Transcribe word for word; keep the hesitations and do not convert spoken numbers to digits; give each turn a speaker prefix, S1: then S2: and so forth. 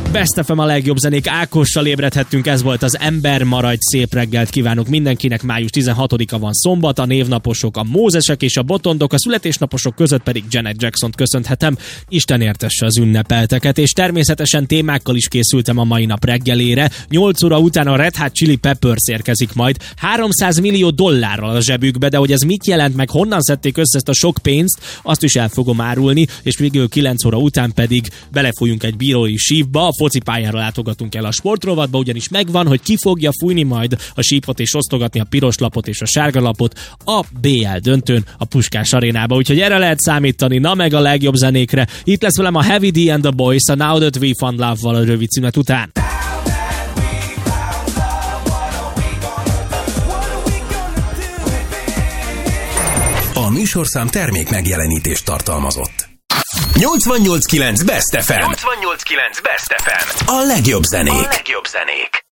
S1: Best ef em a legjobb zenék, Ákossal ébredhettünk, ez volt az Ember, maradj szép reggelt kívánok mindenkinek. Május tizenhatodika van szombat, a névnaposok a Mózesek és a Botondok, a születésnaposok között pedig Janet Jacksont köszönhetem. Isten értesse az ünnepelteket, és természetesen témákkal is készültem a mai nap reggelére. nyolc óra után a Red Hot Chili Peppers érkezik majd háromszáz millió dollárral a zsebükbe, de hogy ez mit jelent, meg honnan szedték össze ezt a sok pénzt, azt is el fogom árulni, és végül kilenc óra után pedig belefújunk egy bírói sívba, a focipályára látogatunk el a sportrovatba, ugyanis megvan, hogy ki fogja fújni majd a sípot és osztogatni a piros lapot és a sárga lapot a bé el döntőn a Puskás arénába, úgyhogy erre lehet számítani, na meg a legjobb zenékre. Itt lesz velem a Heavy D and the Boys, a Now That We Found Love-val a rövid szünet után.
S2: A műsorszám termék megjelenítést tartalmazott. nyolcvannyolc kilenc Best ef em.
S3: nyolcvannyolc kilenc Best ef em.
S2: A legjobb zenék.
S3: A legjobb zenék.